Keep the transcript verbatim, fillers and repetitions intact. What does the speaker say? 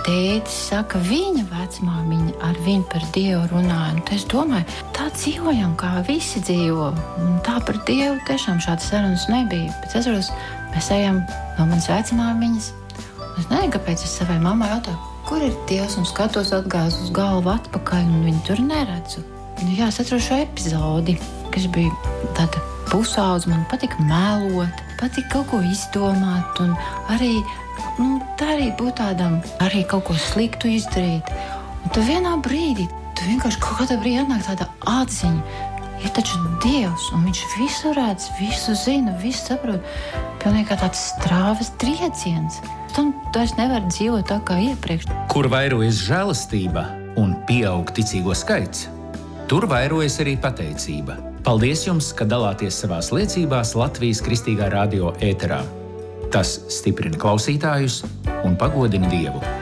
tētis saka, viņa vecmāmiņa ar viņu par Dievu runāja. Un es domāju, tā dzīvojam, kā visi dzīvo. Un tā par Dievu tiešām šādas sarunas nebija. Bet es atceros, mēs ejam no manas vecmāmiņas. Es nezinu, kāpēc es savai mammai jautāju, kur ir Dievs, un skatos atgāz uz galvu atpakaļ, un viņu tur neredzu. Nu, jā, es atceros šo epizodi, kas bija tāda pusaudze, man patika melot, patika kaut ko izdomāt, un arī, nu, tā arī būt tādam, arī kaut ko sliktu izdarīt. Un tu vienā brīdī, tu vienkārši kaut kādā brīdī atnāk tāda atziņa, ir taču Dievs, un viņš visu redz, visu zina, visu saprot, pilnīgi kā tāds strāvas trieciens. Tam tu vairs nevar dzīvot tā kā iepriekš. Kur vairojas žēlastība un pieaug ticīgo skaits, tur vairojas arī pateicība. Paldies jums, ka dalāties savās liecībās Latvijas Kristīgā radio ēterā. Tas stiprina klausītājus un pagodina Dievu.